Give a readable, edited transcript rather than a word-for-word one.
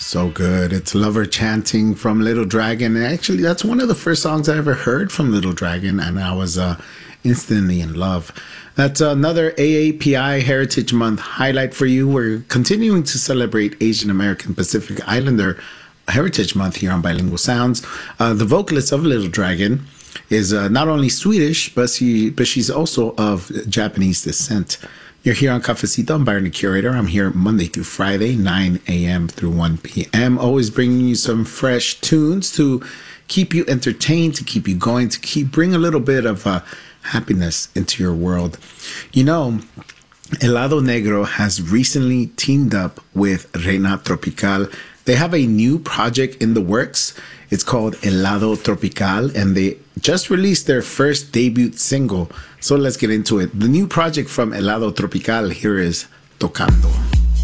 So good. It's Lover Chanting from Little Dragon. And actually, that's one of the first songs I ever heard from Little Dragon, and I was instantly in love. That's another AAPI Heritage Month highlight for you. We're continuing to celebrate Asian American Pacific Islander Heritage Month here on Bilingual Sounds. The vocalist of Little Dragon is not only Swedish, but she's also of Japanese descent. You're here on Cafecito. I'm Byron the Curator. I'm here Monday through Friday, 9 a.m. through 1 p.m. Always bringing you some fresh tunes to keep you entertained, to keep you going, to bring a little bit of happiness into your world. You know, Helado Negro has recently teamed up with Reina Tropical. They have a new project in the works. It's called Helado Tropical, and they just released their first debut single. So let's get into it. The new project from Helado Tropical, here is Tocando.